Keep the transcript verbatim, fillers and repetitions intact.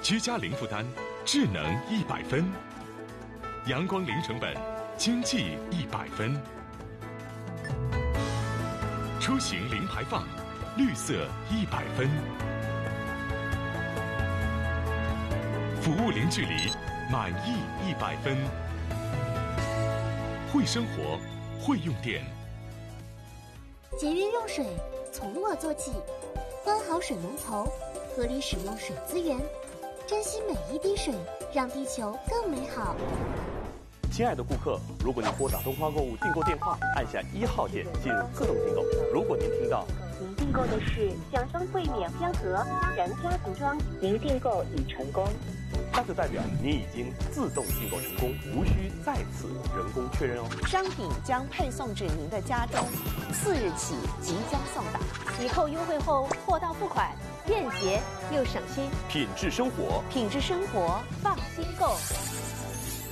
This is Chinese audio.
居家零负担，智能一百分；阳光零成本，经济一百分；出行零排放，绿色一百分；服务零距离，满意一百分。会生活，会用电。 节约用水，从我做起，关好水龙头，合理使用水资源，珍惜每一滴水，让地球更美好。 亲爱的顾客，如果您拨打东方购物订购电话，按下一号键进入自动订购。如果您听到您订购的是享双汇免片盒全家服装，您订购已成功， 那就代表您已经自动订购成功，无需再次人工确认哦。 商品将配送至您的家中，次日起即将送达。抵扣优惠后，货到付款，便捷又省心。 品质生活， 品质生活，放心购。